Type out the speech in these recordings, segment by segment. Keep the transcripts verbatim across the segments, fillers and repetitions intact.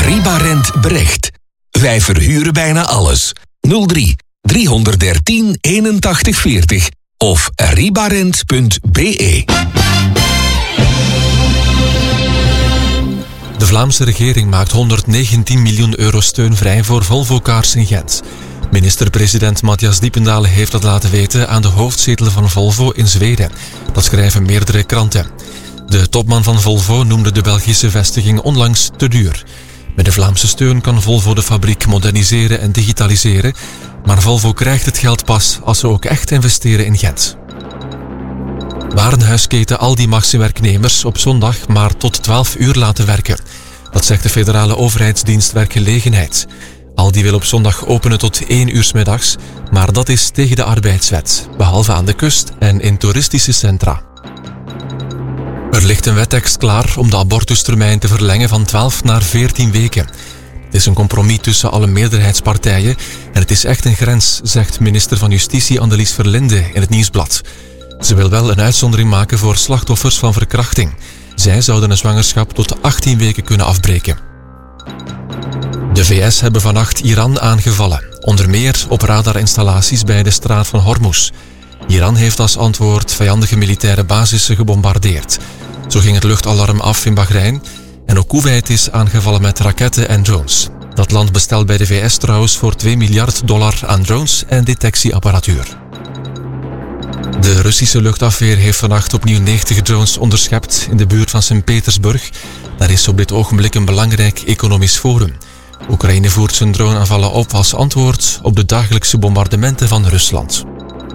Ribarent Brecht. Wij verhuren bijna alles. nul drie driehonderddertien eenentachtig veertig of ribarent punt be. De Vlaamse regering maakt honderdnegentien miljoen euro steun vrij voor Volvo Cars in Gent. Minister-president Matthias Diependalen heeft dat laten weten aan de hoofdzetel van Volvo in Zweden. Dat schrijven meerdere kranten. De topman van Volvo noemde de Belgische vestiging onlangs te duur. Met de Vlaamse steun kan Volvo de fabriek moderniseren en digitaliseren, maar Volvo krijgt het geld pas als ze ook echt investeren in Gent. Warenhuisketen Aldi mag zijn werknemers op zondag maar tot twaalf uur laten werken. Dat zegt de federale overheidsdienst Werkgelegenheid. Aldi wil op zondag openen tot één uur 's middags, maar dat is tegen de arbeidswet, behalve aan de kust en in toeristische centra. Er ligt een wettekst klaar om de abortustermijn te verlengen van twaalf naar veertien weken. Het is een compromis tussen alle meerderheidspartijen en het is echt een grens, zegt minister van Justitie Annelies Verlinde in het Nieuwsblad. Ze wil wel een uitzondering maken voor slachtoffers van verkrachting. Zij zouden een zwangerschap tot achttien weken kunnen afbreken. De V S hebben vannacht Iran aangevallen, onder meer op radarinstallaties bij de straat van Hormuz. Iran heeft als antwoord vijandige militaire basissen gebombardeerd. Zo ging het luchtalarm af in Bahrein en ook Kuwait is aangevallen met raketten en drones. Dat land bestelt bij de V S trouwens voor twee miljard dollar aan drones en detectieapparatuur. De Russische luchtafweer heeft vannacht opnieuw negentig drones onderschept in de buurt van Sint-Petersburg. Daar is op dit ogenblik een belangrijk economisch forum. Oekraïne voert zijn droneaanvallen op als antwoord op de dagelijkse bombardementen van Rusland.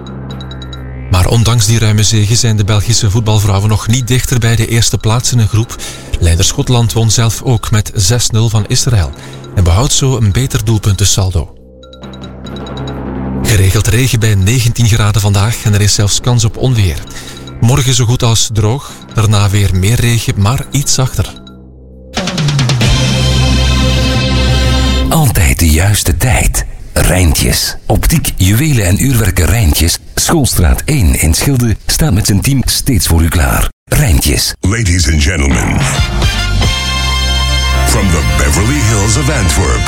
Maar ondanks die ruime zege zijn de Belgische voetbalvrouwen nog niet dichter bij de eerste plaats in een groep. Leider Schotland won zelf ook met zes nul van Israël en behoudt zo een beter doelpuntensaldo. Geregeld regen bij negentien graden vandaag en er is zelfs kans op onweer. Morgen zo goed als droog, daarna weer meer regen, maar iets zachter. Altijd de juiste tijd. Rijntjes. Optiek, juwelen en uurwerken Rijntjes. Schoolstraat één in Schilde staat met zijn team steeds voor u klaar. Rijntjes. Ladies and gentlemen, from the Beverly Hills of Antwerp,